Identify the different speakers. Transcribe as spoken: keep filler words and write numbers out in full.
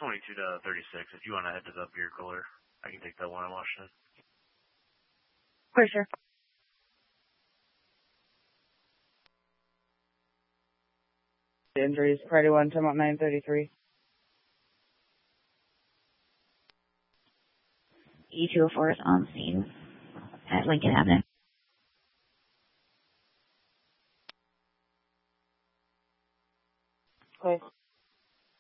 Speaker 1: twenty-two to thirty-six. If you want to head to the beer cooler, I can take that one in Washington.
Speaker 2: For sure. Injuries, Friday one, time out nine thirty-three.
Speaker 3: E two oh four is on scene at Lincoln Avenue.
Speaker 2: Okay.